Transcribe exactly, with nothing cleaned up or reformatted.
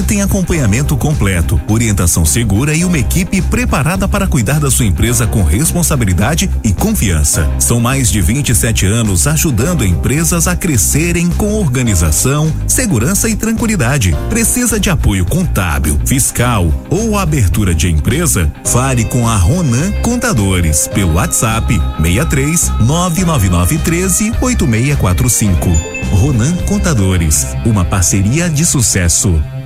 tem acompanhamento completo, orientação segura e uma equipe preparada para cuidar da sua empresa com responsabilidade e confiança. São mais de vinte e sete anos ajudando empresas a crescerem com organização, segurança e tranquilidade. Precisa de apoio contábil, fiscal ou abertura de empresa? Fale com a Ronan Contadores pelo WhatsApp seis três nove nove nove um três oito seis quatro cinco. Ronan Contadores, uma parceria de sucesso.